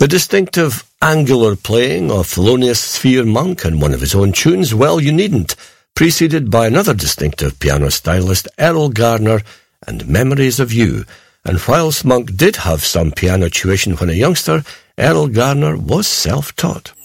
The distinctive angular playing of Thelonious Sphere Monk in one of his own tunes, Well You Needn't, preceded by another distinctive piano stylist, Errol Garner, and Memories of You. And whilst Monk did have some piano tuition when a youngster, Errol Garner was self-taught.